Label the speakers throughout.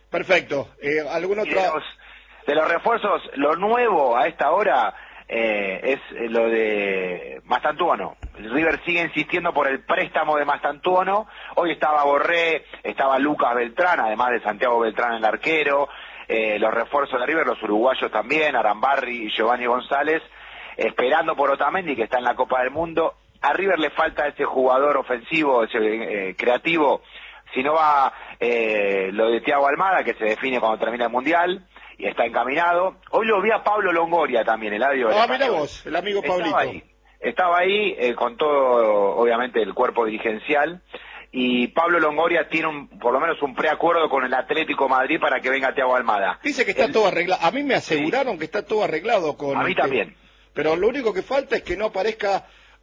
Speaker 1: Perfecto. ¿Algún
Speaker 2: Y
Speaker 1: otro?
Speaker 2: de los refuerzos, lo nuevo a esta hora es lo de Mastantuono. River sigue insistiendo por el préstamo de Mastantuono. Hoy estaba Borré, estaba Lucas Beltrán, además de Santiago Beltrán el arquero. Los refuerzos de River, los uruguayos también, Arambarri y Giovanni González, esperando por Otamendi, que está en la Copa del Mundo. A River le falta ese jugador ofensivo, ese creativo. Si no va lo de Thiago Almada, que se define cuando termina el Mundial, y está encaminado. Hoy lo vi a Pablo Longoria también, el audio.
Speaker 1: Mira vos, el amigo Pablito.
Speaker 2: Estaba ahí con todo, obviamente, el cuerpo dirigencial. Y Pablo Longoria tiene por lo menos un preacuerdo con el Atlético Madrid para que venga Thiago Almada.
Speaker 1: Dice que está todo arreglado. A mí me aseguraron que está todo arreglado con...
Speaker 2: A mí también.
Speaker 1: Pero lo único que falta es que no aparezca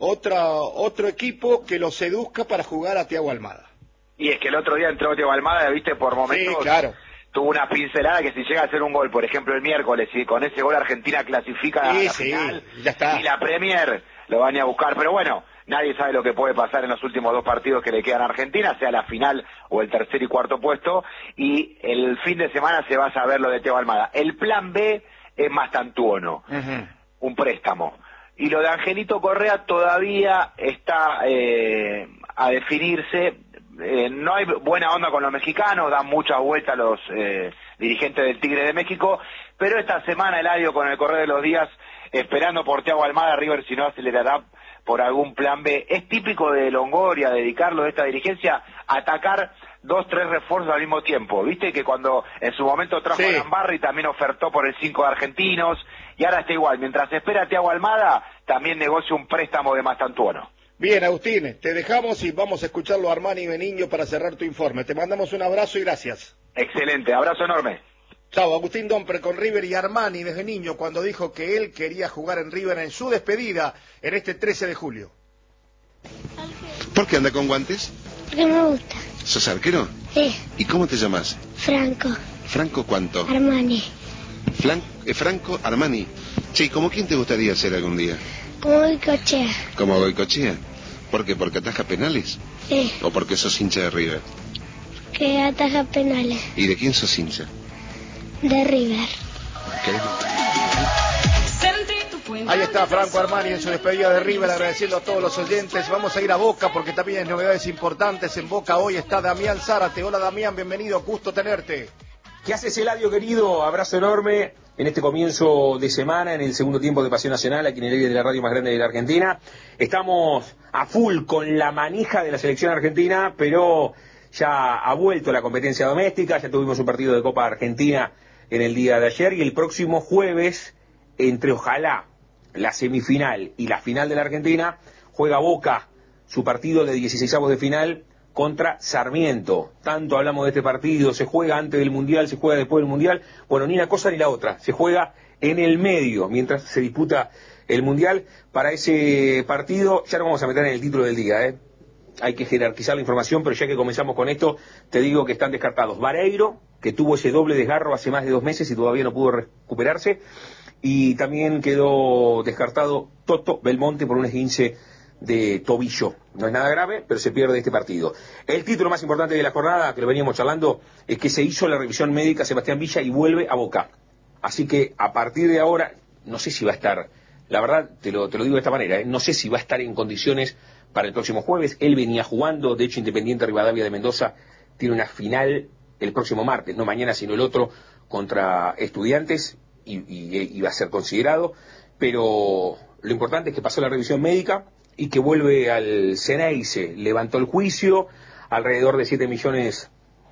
Speaker 1: otro equipo que lo seduzca para jugar a Thiago Almada.
Speaker 2: Y es que el otro día entró Thiago Almada, viste, por momentos...
Speaker 1: Sí, claro.
Speaker 2: Tuvo una pincelada que si llega a hacer un gol, por ejemplo, el miércoles, y con ese gol Argentina clasifica a la final,
Speaker 1: ya está.
Speaker 2: Y la Premier lo van a buscar. Pero bueno, nadie sabe lo que puede pasar en los últimos 2 partidos que le quedan a Argentina, sea la final o el tercer y cuarto puesto, y el fin de semana se va a saber lo de Thiago Almada. El plan B es Mastantuono, un préstamo. Y lo de Angelito Correa todavía está a definirse. No hay buena onda con los mexicanos, dan muchas vueltas los dirigentes del Tigre de México, pero esta semana Eladio, con el correr de los días, esperando por Thiago Almada, River si no acelerará por algún plan B. Es típico de Longoria, dedicarlo de esta dirigencia, atacar 2, 3 refuerzos al mismo tiempo. Viste que cuando en su momento trajo a Arambarri también ofertó por el 5 de Argentinos, y ahora está igual. Mientras espera a Thiago Almada, también negocia un préstamo de Mastantuono.
Speaker 1: Bien, Agustín, te dejamos y vamos a escucharlo a Armani y Beniño para cerrar tu informe. Te mandamos un abrazo y gracias.
Speaker 2: Excelente, abrazo enorme.
Speaker 1: Chao, Agustín Dompre con River y Armani desde niño cuando dijo que él quería jugar en River en su despedida en este 13 de julio.
Speaker 3: ¿Por qué anda con guantes?
Speaker 4: Porque me gusta.
Speaker 3: ¿Sos arquero?
Speaker 4: Sí.
Speaker 3: ¿Y cómo te llamas?
Speaker 4: Franco.
Speaker 3: ¿Franco cuánto?
Speaker 4: Armani.
Speaker 3: Franco Armani. Che, ¿cómo quién te gustaría ser algún día?
Speaker 4: Como Goicoechea.
Speaker 3: ¿Como Goicoechea? ¿Por qué? ¿Porque ataja penales?
Speaker 4: Sí.
Speaker 3: ¿O porque sos hincha de River?
Speaker 4: Que ataja penales.
Speaker 3: ¿Y de quién sos hincha?
Speaker 4: De River.
Speaker 1: Ahí está Franco Armani en su despedida de River, agradeciendo a todos los oyentes. Vamos a ir a Boca porque también hay novedades importantes en Boca. Hoy está Damián Zárate. Hola Damián, bienvenido, gusto tenerte.
Speaker 5: ¿Qué haces, Eladio, querido? Abrazo enorme en este comienzo de semana, en el segundo tiempo de Pasión Nacional, aquí en el aire de la radio más grande de la Argentina. Estamos a full con la manija de la selección argentina, pero ya ha vuelto la competencia doméstica, ya tuvimos un partido de Copa Argentina en el día de ayer, y el próximo jueves, entre ojalá la semifinal y la final de la Argentina, juega Boca su partido de 16avos de final contra Sarmiento. Tanto hablamos de este partido, se juega antes del Mundial, se juega después del Mundial. Bueno, ni una cosa ni la otra, se juega en el medio, mientras se disputa el Mundial. Para ese partido, ya nos vamos a meter en el título del día, hay que jerarquizar la información, pero ya que comenzamos con esto, te digo que están descartados Vareiro, que tuvo ese doble desgarro hace más de 2 meses y todavía no pudo recuperarse, y también quedó descartado Toto Belmonte por un esguince de tobillo. No es nada grave, pero se pierde este partido. El título más importante de la jornada, que lo veníamos charlando, es que se hizo la revisión médica a Sebastián Villa y vuelve a Boca. Así que a partir de ahora, no sé si va a estar, la verdad te lo digo de esta manera, no sé si va a estar en condiciones para el próximo jueves. Él venía jugando, de hecho Independiente Rivadavia de Mendoza tiene una final el próximo martes, no mañana sino el otro, contra Estudiantes, y va a ser considerado, pero lo importante es que pasó la revisión médica y que vuelve al Ceneice. Levantó el juicio, alrededor de $7 millones,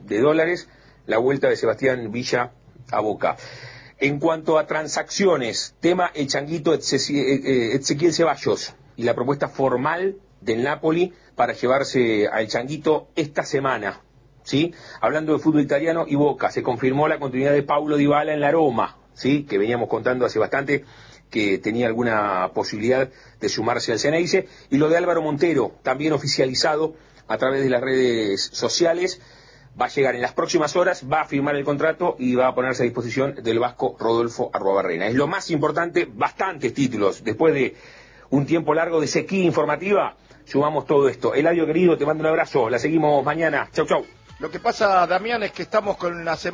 Speaker 5: la vuelta de Sebastián Villa a Boca. En cuanto a transacciones, tema el changuito Ezequiel Ceballos y la propuesta formal del Napoli para llevarse al changuito esta semana, ¿sí? Hablando de fútbol italiano y Boca, se confirmó la continuidad de Paulo Dybala en la Roma, ¿sí? Que veníamos contando hace bastante que tenía alguna posibilidad de sumarse al Ceneice, y lo de Álvaro Montero, también oficializado a través de las redes sociales, va a llegar en las próximas horas, va a firmar el contrato y va a ponerse a disposición del vasco Rodolfo Arruabarrena. Es lo más importante, bastantes títulos. Después de un tiempo largo de sequía informativa, sumamos todo esto. Eladio, querido, te mando un abrazo, la seguimos mañana. Chau, chau.
Speaker 1: Lo que pasa, Damián, es que estamos con la semana